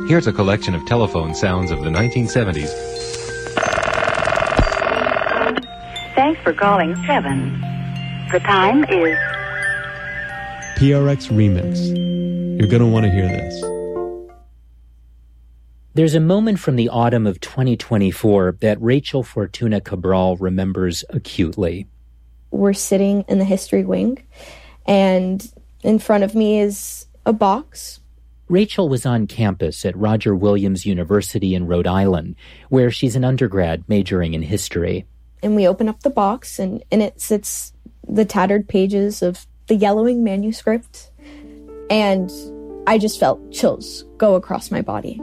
Here's a collection of telephone sounds of the 1970s. Thanks for calling 7. The time is... PRX Remix. You're going to want to hear this. There's a moment from the autumn of 2024 that Rachel Fortuna Cabral remembers acutely. We're sitting in the history wing, and in front of me is a box. Rachel was on campus at Roger Williams University in Rhode Island, where she's an undergrad majoring in history. And we open up the box, and in it sits the tattered pages of the yellowing manuscript, and I just felt chills go across my body.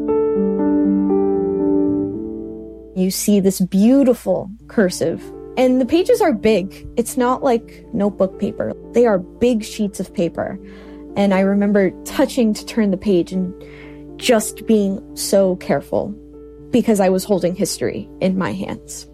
You see this beautiful cursive, and the pages are big. It's not like notebook paper. They are big sheets of paper. And I remember touching to turn the page and just being so careful because I was holding history in my hands.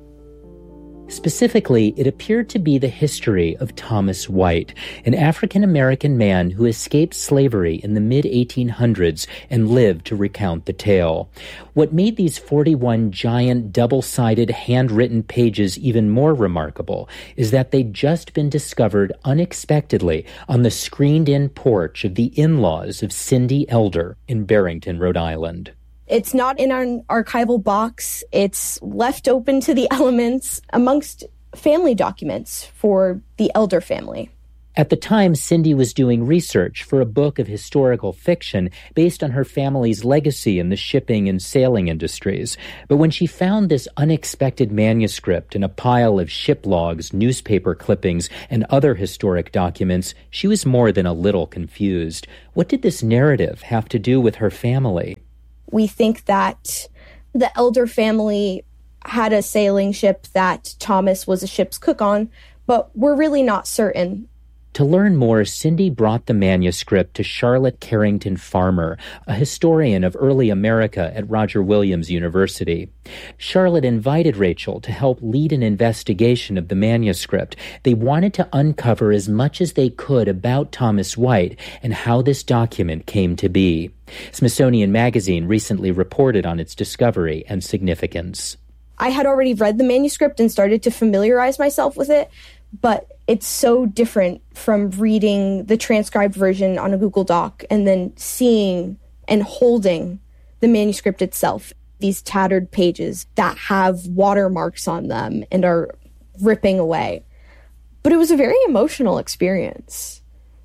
Specifically, it appeared to be the history of Thomas White, an African-American man who escaped slavery in the mid-1800s and lived to recount the tale. What made these 41 giant, double-sided, handwritten pages even more remarkable is that they'd just been discovered unexpectedly on the screened-in porch of the in-laws of Cindy Elder in Barrington, Rhode Island. It's not in an archival box. It's left open to the elements amongst family documents for the Elder family. At the time, Cindy was doing research for a book of historical fiction based on her family's legacy in the shipping and sailing industries. But when she found this unexpected manuscript in a pile of ship logs, newspaper clippings, and other historic documents, she was more than a little confused. What did this narrative have to do with her family? We think that the Elder family had a sailing ship that Thomas was a ship's cook on, but we're really not certain. To learn more, Cindy brought the manuscript to Charlotte Carrington Farmer, a historian of early America at Roger Williams University. Charlotte invited Rachel to help lead an investigation of the manuscript. They wanted to uncover as much as they could about Thomas White and how this document came to be. Smithsonian Magazine recently reported on its discovery and significance. I had already read the manuscript and started to familiarize myself with it, but it's so different from reading the transcribed version on a Google Doc and then seeing and holding the manuscript itself, these tattered pages that have watermarks on them and are ripping away. But it was a very emotional experience.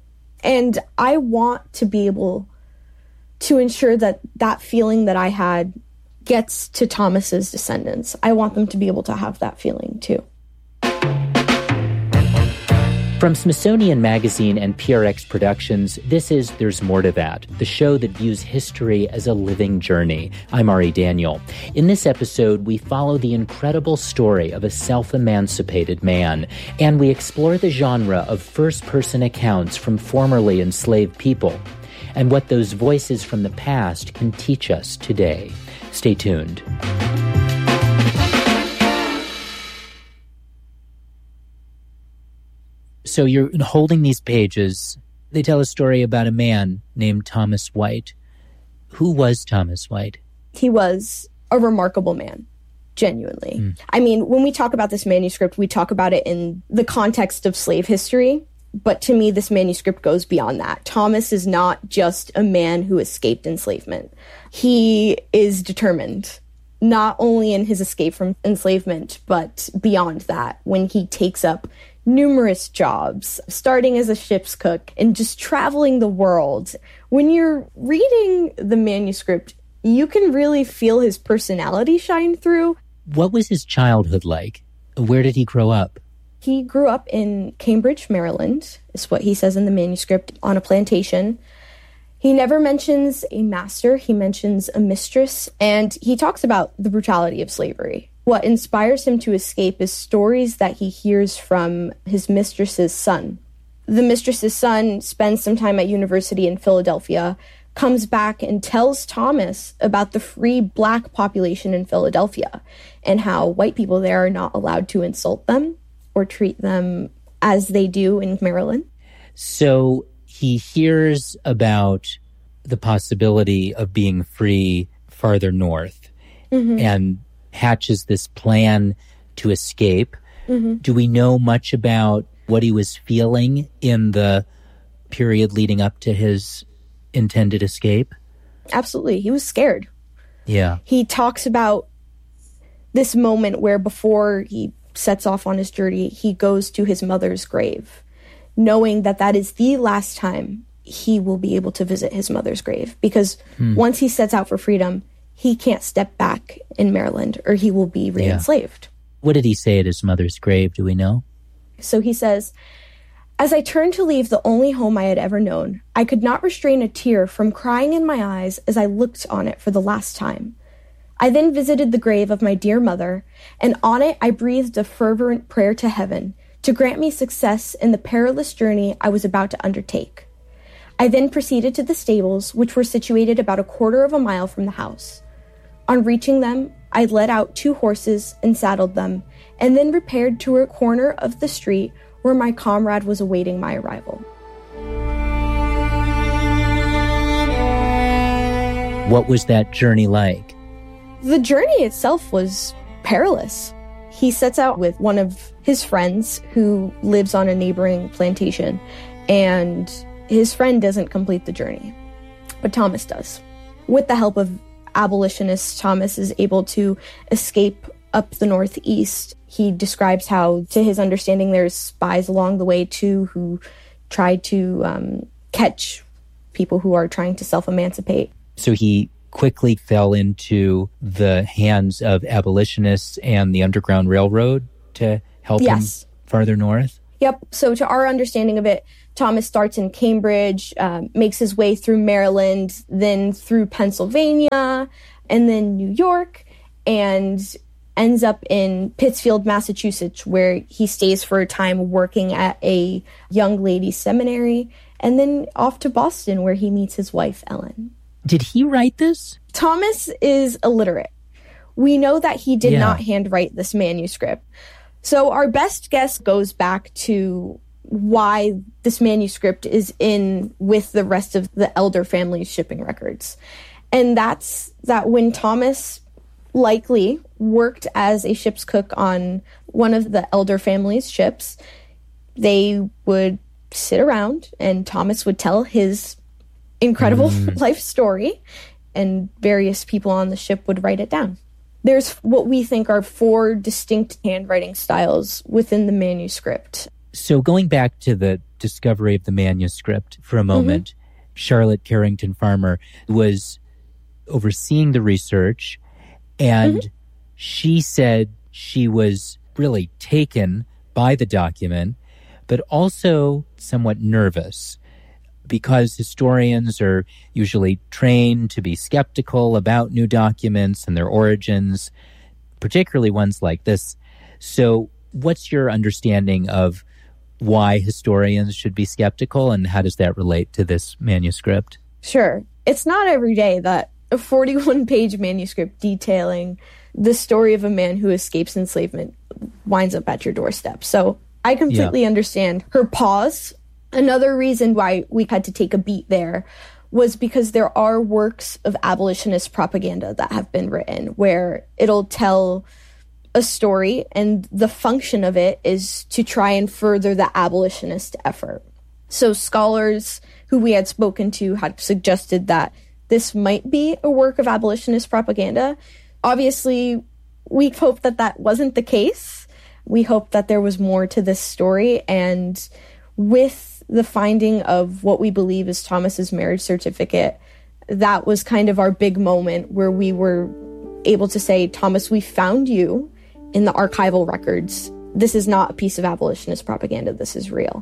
And I want to be able to ensure that that feeling that I had gets to Thomas's descendants. I want them to be able to have that feeling too. From Smithsonian Magazine and PRX Productions, this is There's More to That, the show that views history as a living journey. I'm Ari Daniel. In this episode, we follow the incredible story of a self-emancipated man, and we explore the genre of first-person accounts from formerly enslaved people, and what those voices from the past can teach us today. Stay tuned. So you're holding these pages. They tell a story about a man named Thomas White. Who was Thomas White? He was a remarkable man, genuinely. I mean, when we talk about this manuscript, we talk about it in the context of slave history. But to me, this manuscript goes beyond that. Thomas is not just a man who escaped enslavement. He is determined, not only in his escape from enslavement, but beyond that, when he takes up numerous jobs, starting as a ship's cook and just traveling the world. When you're reading the manuscript, you can really feel his personality shine through. What was his childhood like? Where did he grow up? He grew up in Cambridge, Maryland, is what he says in the manuscript, on a plantation. He never mentions a master. He mentions a mistress, and he talks about the brutality of slavery. What inspires him to escape is stories that he hears from his mistress's son. The mistress's son spends some time at university in Philadelphia, comes back and tells Thomas about the free Black population in Philadelphia and how white people there are not allowed to insult them or treat them as they do in Maryland. So he hears about the possibility of being free farther north and hatches this plan to escape. Do we know much about what he was feeling in the period leading up to his intended escape? Absolutely. He was scared. Yeah. He talks about this moment where before he sets off on his journey, he goes to his mother's grave, knowing that that is the last time he will be able to visit his mother's grave. Because once he sets out for freedom, he can't step back in Maryland or he will be re-enslaved. What did he say at his mother's grave? Do we know? So he says, "As I turned to leave the only home I had ever known, I could not restrain a tear from crying in my eyes as I looked on it for the last time. I then visited the grave of my dear mother, and on it I breathed a fervent prayer to heaven to grant me success in the perilous journey I was about to undertake. I then proceeded to the stables, which were situated about a quarter of a mile from the house. On reaching them, I led out 2 horses and saddled them, and then repaired to a corner of the street where my comrade was awaiting my arrival." What was that journey like? The journey itself was perilous. He sets out with one of his friends who lives on a neighboring plantation, and his friend doesn't complete the journey, but Thomas does. With the help of abolitionists, Thomas is able to escape up the northeast. He describes how, to his understanding, there's spies along the way too who try to catch people who are trying to self-emancipate. So he quickly fell into the hands of abolitionists and the Underground Railroad to help him farther north? Yep. So to our understanding of it, Thomas starts in Cambridge, makes his way through Maryland, then through Pennsylvania, and then New York, and ends up in Pittsfield, Massachusetts, where he stays for a time working at a young ladies' seminary, and then off to Boston, where he meets his wife, Ellen. Did he write this? Thomas is illiterate. We know that he did not handwrite this manuscript. So our best guess goes back to why this manuscript is in with the rest of the Elder family's shipping records. And that's that when Thomas likely worked as a ship's cook on one of the Elder family's ships, they would sit around and Thomas would tell his incredible life story, and various people on the ship would write it down. There's what we think are 4 distinct handwriting styles within the manuscript. So going back to the discovery of the manuscript for a moment, Charlotte Carrington Farmer was overseeing the research, and she said she was really taken by the document, but also somewhat nervous, because historians are usually trained to be skeptical about new documents and their origins, particularly ones like this. So what's your understanding of why historians should be skeptical, and how does that relate to this manuscript? Sure. It's not every day that a 41-page manuscript detailing the story of a man who escapes enslavement winds up at your doorstep. So I completely understand her pause. Another reason why we had to take a beat there was because there are works of abolitionist propaganda that have been written where it'll tell a story and the function of it is to try and further the abolitionist effort. So scholars who we had spoken to had suggested that this might be a work of abolitionist propaganda. Obviously, we hope that that wasn't the case. We hope that there was more to this story, and with the finding of what we believe is Thomas's marriage certificate, that was kind of our big moment where we were able to say, Thomas, we found you in the archival records. This is not a piece of abolitionist propaganda. This is real.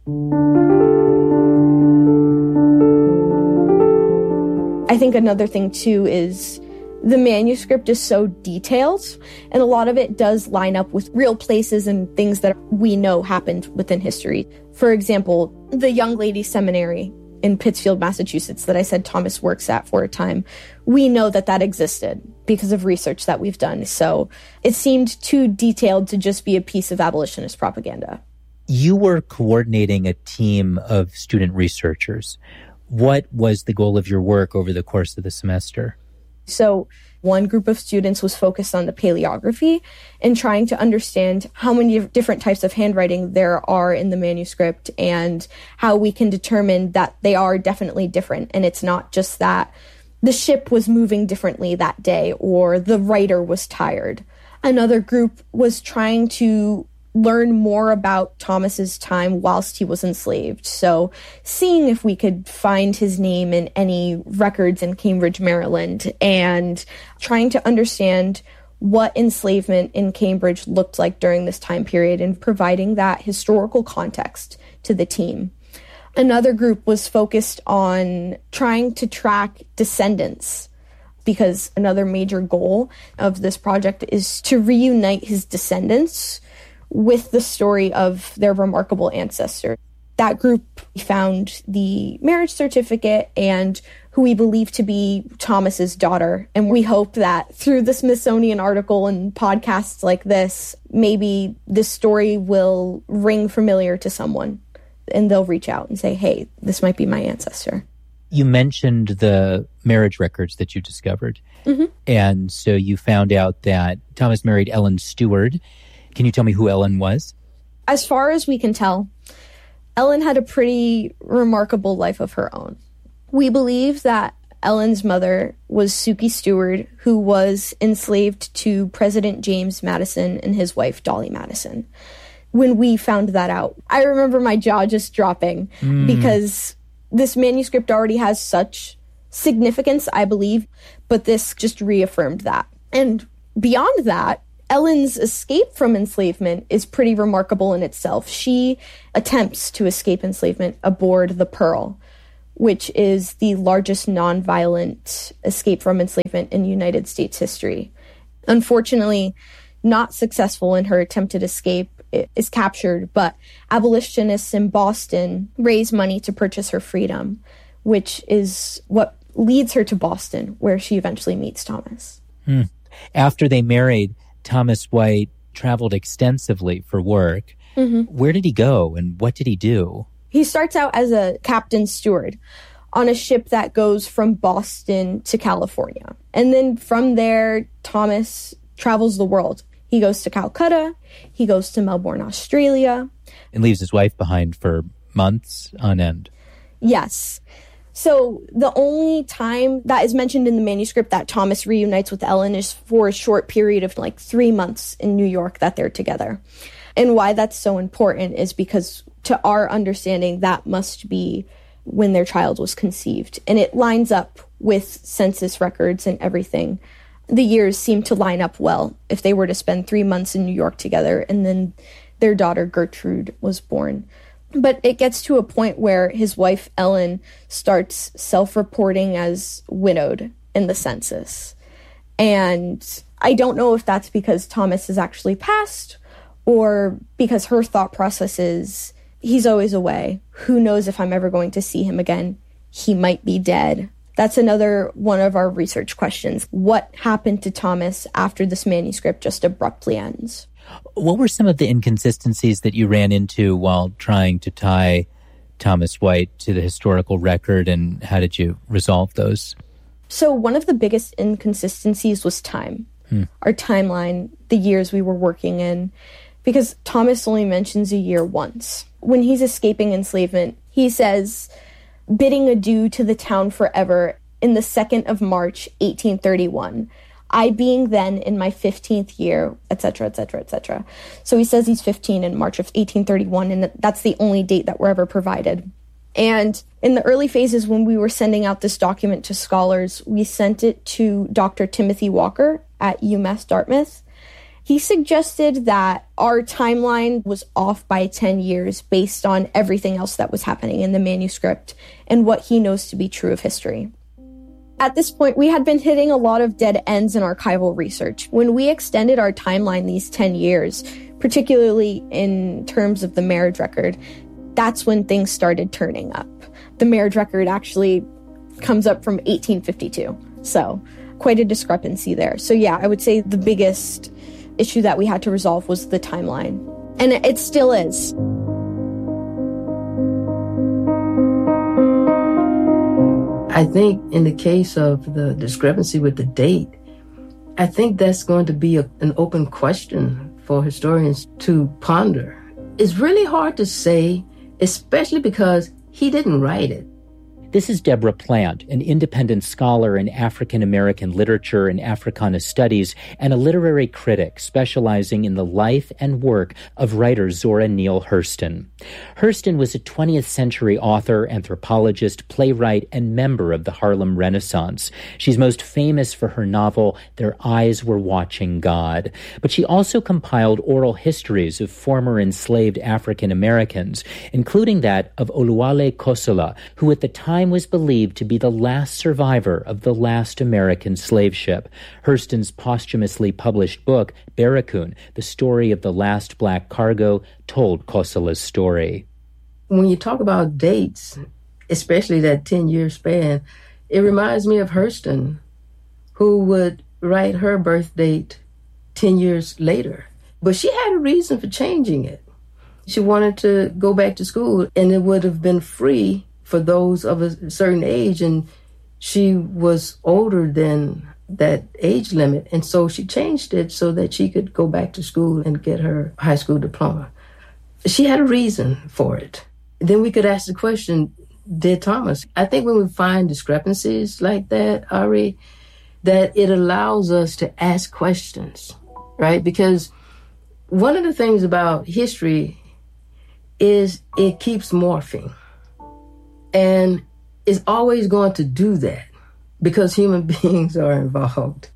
I think another thing, too, is the manuscript is so detailed, and a lot of it does line up with real places and things that we know happened within history. For example, the Young Ladies Seminary in Pittsfield, Massachusetts, that I said Thomas works at for a time, we know that that existed because of research that we've done. So it seemed too detailed to just be a piece of abolitionist propaganda. You were coordinating a team of student researchers. What was the goal of your work over the course of the semester? So one group of students was focused on the paleography and trying to understand how many different types of handwriting there are in the manuscript and how we can determine that they are definitely different. And it's not just that the ship was moving differently that day or the writer was tired. Another group was trying to learn more about Thomas's time whilst he was enslaved. So seeing if we could find his name in any records in Cambridge, Maryland, and trying to understand what enslavement in Cambridge looked like during this time period and providing that historical context to the team. Another group was focused on trying to track descendants, because another major goal of this project is to reunite his descendants with the story of their remarkable ancestor. That group found the marriage certificate and who we believe to be Thomas's daughter. And we hope that through the Smithsonian article and podcasts like this, maybe this story will ring familiar to someone and they'll reach out and say, hey, this might be my ancestor. You mentioned the marriage records that you discovered. Mm-hmm. And so you found out that Thomas married Ellen Stewart. Can you tell me who Ellen was? As far as we can tell, Ellen had a pretty remarkable life of her own. We believe that Ellen's mother was Sukey Stewart, who was enslaved to President James Madison and his wife, Dolly Madison. When we found that out, I remember my jaw just dropping because this manuscript already has such significance, I believe, but this just reaffirmed that. And beyond that, Ellen's escape from enslavement is pretty remarkable in itself. She attempts to escape enslavement aboard the Pearl, which is the largest nonviolent escape from enslavement in United States history. Unfortunately, not successful in her attempted escape, is captured, but abolitionists in Boston raise money to purchase her freedom, which is what leads her to Boston, where she eventually meets Thomas. After they married, Thomas White traveled extensively for work. Mm-hmm. Where did he go and what did he do? He starts out as a captain's steward on a ship that goes from Boston to California. And then from there, Thomas travels the world. He goes to Calcutta, he goes to Melbourne, Australia. And leaves his wife behind for months on end. Yes. So the only time that is mentioned in the manuscript that Thomas reunites with Ellen is for a short period of like 3 months in New York that they're together. And why that's so important is because to our understanding, that must be when their child was conceived. And it lines up with census records and everything. The years seem to line up well if they were to spend 3 months in New York together and then their daughter Gertrude was born. But it gets to a point where his wife Ellen starts self-reporting as widowed in the census. And I don't know if that's because Thomas is actually passed or because her thought process is, he's always away. Who knows if I'm ever going to see him again? He might be dead. That's another one of our research questions. What happened to Thomas after this manuscript just abruptly ends? What were some of the inconsistencies that you ran into while trying to tie Thomas White to the historical record, and how did you resolve those? So one of the biggest inconsistencies was time. Our timeline, the years we were working in, because Thomas only mentions a year once. When he's escaping enslavement, he says, bidding adieu to the town forever in the 2nd of March, 1831. I being then in my 15th year, etc., etc., etc. So he says he's 15 in March of 1831, and that's the only date that we're ever provided. And in the early phases when we were sending out this document to scholars, we sent it to Dr. Timothy Walker at UMass Dartmouth. He suggested that our timeline was off by 10 years based on everything else that was happening in the manuscript and what he knows to be true of history. At this point, we had been hitting a lot of dead ends in archival research. When we extended our timeline these 10 years, particularly in terms of the marriage record, that's when things started turning up. The marriage record actually comes up from 1852, so quite a discrepancy there. So yeah, I would say the biggest issue that we had to resolve was the timeline, and it still is. I think in the case of the discrepancy with the date, I think that's going to be an open question for historians to ponder. It's really hard to say, especially because he didn't write it. This is Deborah Plant, an independent scholar in African American literature and Africana studies, and a literary critic specializing in the life and work of writer Zora Neale Hurston. Hurston was a 20th century author, anthropologist, playwright, and member of the Harlem Renaissance. She's most famous for her novel, Their Eyes Were Watching God. But she also compiled oral histories of former enslaved African Americans, including that of Oluwale Kosola, who at the time was believed to be the last survivor of the last American slave ship. Hurston's posthumously published book, Barracoon, The Story of the Last Black Cargo, told Kosola's story. When you talk about dates, especially that 10-year span, it reminds me of Hurston, who would write her birth date 10 years later. But she had a reason for changing it. She wanted to go back to school, and it would have been free for those of a certain age, and she was older than that age limit, and so she changed it so that she could go back to school and get her high school diploma. She had a reason for it. Then we could ask the question, did Thomas? I think when we find discrepancies like that, Ari, that it allows us to ask questions, right? Because one of the things about history is it keeps morphing. And is always going to do that because human beings are involved.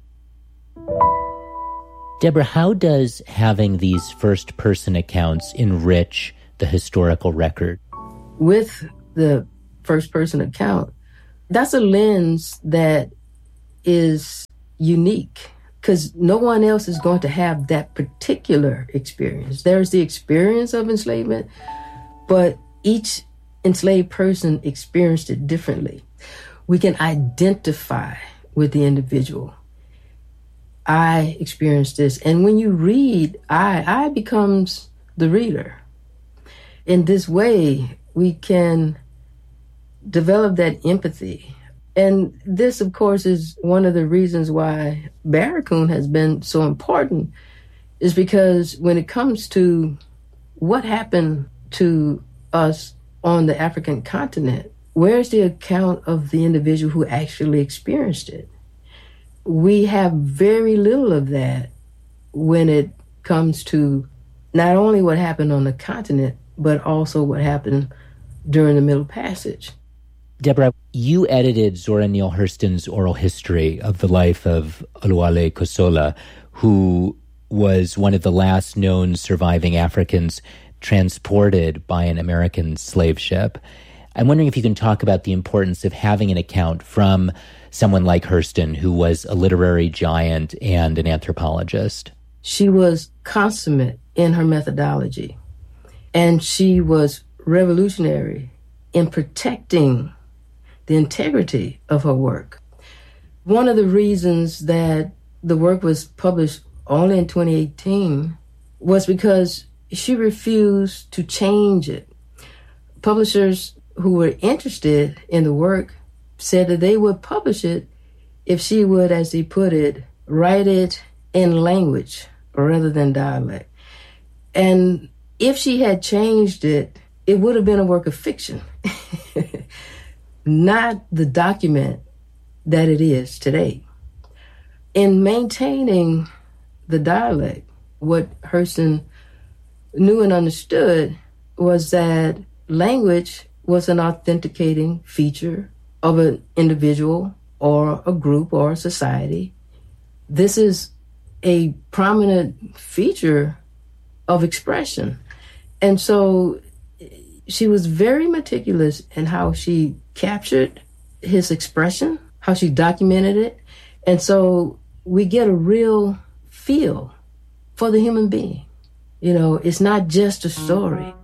Deborah, how does having these first-person accounts enrich the historical record? With the first-person account, that's a lens that is unique because no one else is going to have that particular experience. There's the experience of enslavement, but each enslaved person experienced it differently. We can identify with the individual. I experienced this. And when you read, I becomes the reader. In this way, we can develop that empathy. And this, of course, is one of the reasons why Barracoon has been so important, is because when it comes to what happened to us on the African continent, where's the account of the individual who actually experienced it? We have very little of that when it comes to not only what happened on the continent, but also what happened during the Middle Passage. Deborah, you edited Zora Neale Hurston's oral history of the life of Oluwale Kosola, who was one of the last known surviving Africans transported by an American slave ship. I'm wondering if you can talk about the importance of having an account from someone like Hurston, who was a literary giant and an anthropologist. She was consummate in her methodology, and she was revolutionary in protecting the integrity of her work. One of the reasons that the work was published only in 2018 was because she refused to change it. Publishers who were interested in the work said that they would publish it if she would, as they put it, write it in language rather than dialect. And if she had changed it, it would have been a work of fiction, not the document that it is today. In maintaining the dialect, what Hurston knew and understood was that language was an authenticating feature of an individual or a group or a society. This is a prominent feature of expression. And so she was very meticulous in how she captured his expression, how she documented it. And so we get a real feel for the human being. You know, it's not just a story.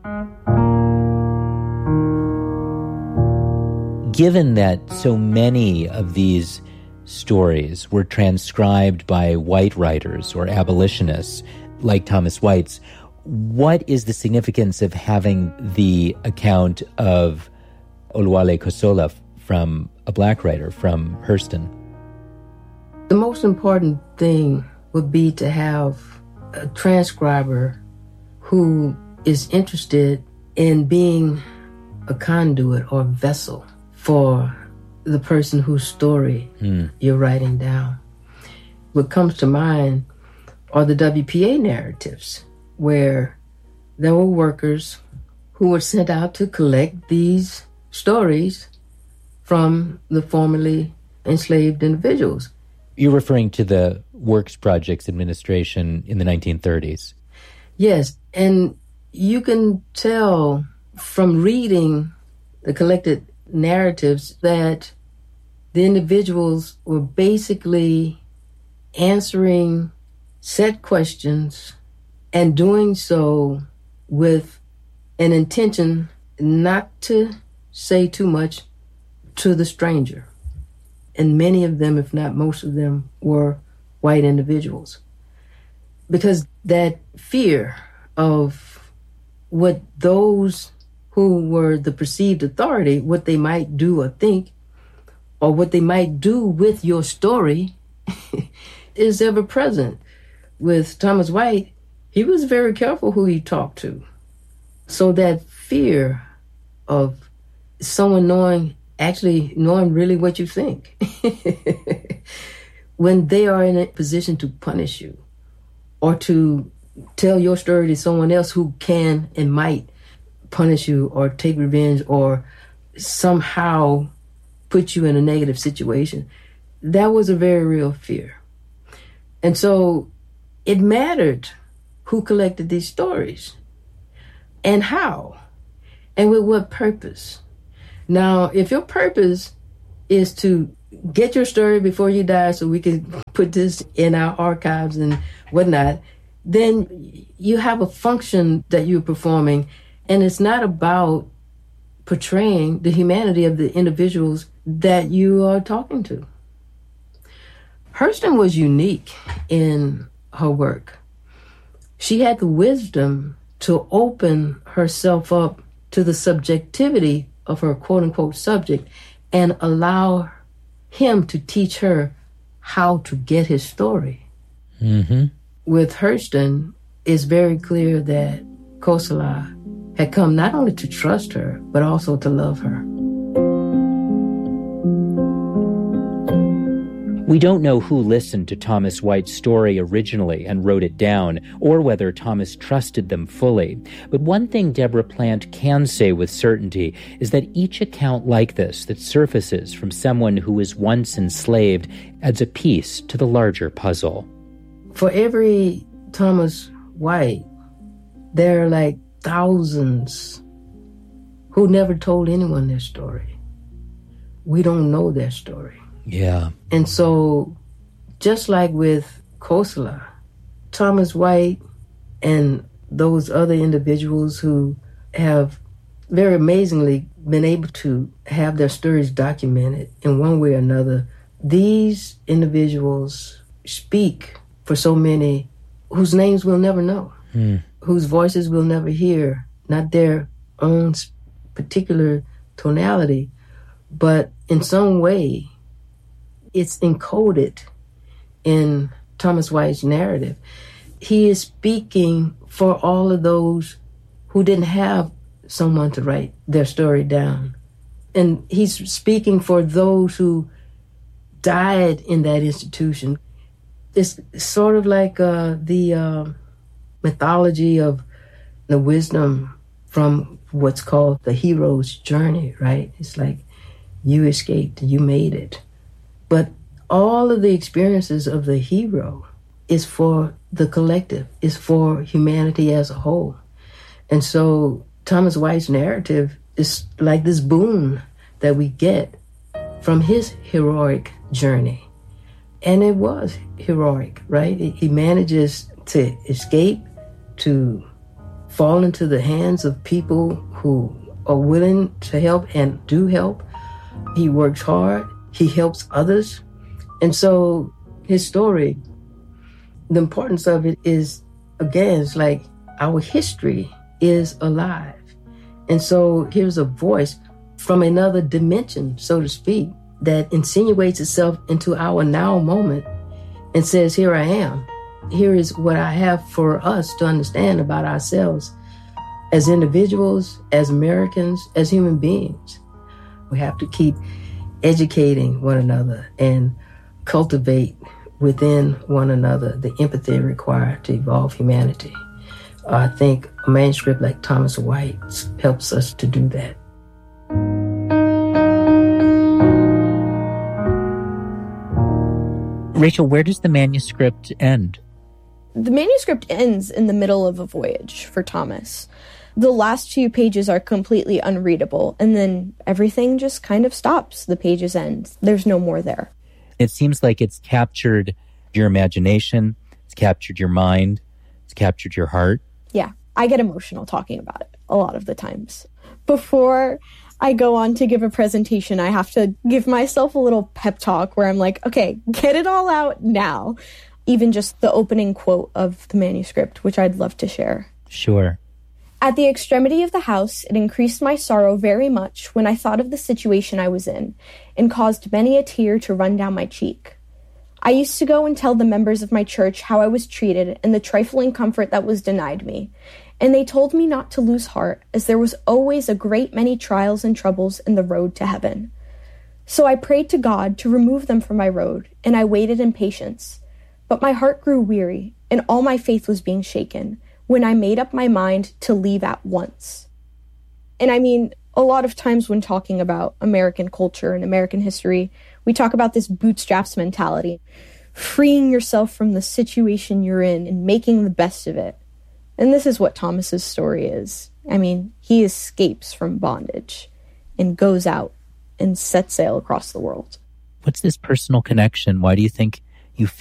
Given that so many of these stories were transcribed by white writers or abolitionists like Thomas White's, what is the significance of having the account of Oluwale Kosola from a black writer, from Hurston? The most important thing would be to have a transcriber who is interested in being a conduit or vessel for the person whose story you're writing down. What comes to mind are the WPA narratives, where there were workers who were sent out to collect these stories from the formerly enslaved individuals. You're referring to the Works Projects Administration in the 1930s. Yes, and you can tell from reading the collected narratives that the individuals were basically answering set questions and doing so with an intention not to say too much to the stranger. And many of them, if not most of them, were white individuals. Because that fear of what those who were the perceived authority, what they might do or think, or what they might do with your story is ever present. With Thomas White, he was very careful who he talked to. So that fear of someone knowing really what you think, when they are in a position to punish you or to tell your story to someone else who can and might punish you or take revenge or somehow put you in a negative situation, that was a very real fear. And so it mattered who collected these stories and how and with what purpose. Now, if your purpose is to get your story before you die so we can put this in our archives and whatnot, then you have a function that you're performing, and it's not about portraying the humanity of the individuals that you are talking to. Hurston was unique in her work. She had the wisdom to open herself up to the subjectivity of her quote-unquote subject and allow him to teach her how to get his story. Mm-hmm. With Hurston, it's very clear that Kosala had come not only to trust her, but also to love her. We don't know who listened to Thomas White's story originally and wrote it down, or whether Thomas trusted them fully. But one thing Deborah Plant can say with certainty is that each account like this that surfaces from someone who was once enslaved adds a piece to the larger puzzle. For every Thomas White, there are like thousands who never told anyone their story. We don't know their story. Yeah. And so, just like with Kosala, Thomas White and those other individuals who have very amazingly been able to have their stories documented in one way or another, these individuals speak for so many whose names we'll never know, whose voices we'll never hear, not their own particular tonality, but in some way, it's encoded in Thomas White's narrative. He is speaking for all of those who didn't have someone to write their story down. And he's speaking for those who died in that institution. It's sort of like the mythology of the wisdom from what's called the hero's journey, right? It's like you escaped, you made it. But all of the experiences of the hero is for the collective, is for humanity as a whole. And so Thomas White's narrative is like this boon that we get from his heroic journey. And it was heroic, right? He manages to escape, to fall into the hands of people who are willing to help and do help. He works hard. He helps others. And so his story, the importance of it is, again, it's like our history is alive. And so here's a voice from another dimension, so to speak, that insinuates itself into our now moment and says, here I am. Here is what I have for us to understand about ourselves as individuals, as Americans, as human beings. We have to keep educating one another and cultivate within one another the empathy required to evolve humanity. I think a manuscript like Thomas White's helps us to do that. Rachel, where does the manuscript end? The manuscript ends in the middle of a voyage for Thomas. The last few pages are completely unreadable, and then everything just kind of stops. The pages end. There's no more there. It seems like it's captured your imagination, it's captured your mind, it's captured your heart. Yeah, I get emotional talking about it a lot of the times. Before I go on to give a presentation, I have to give myself a little pep talk where I'm like, okay, get it all out now. Even just the opening quote of the manuscript, which I'd love to share. Sure. At the extremity of the house, it increased my sorrow very much when I thought of the situation I was in, and caused many a tear to run down my cheek. I used to go and tell the members of my church how I was treated and the trifling comfort that was denied me, and they told me not to lose heart, as there was always a great many trials and troubles in the road to heaven. So I prayed to God to remove them from my road, and I waited in patience. But my heart grew weary, and all my faith was being shaken, when I made up my mind to leave at once. And I mean, a lot of times when talking about American culture and American history, we talk about this bootstraps mentality, freeing yourself from the situation you're in and making the best of it. And this is what Thomas's story is. I mean, he escapes from bondage and goes out and sets sail across the world. What's this personal connection? Why do you think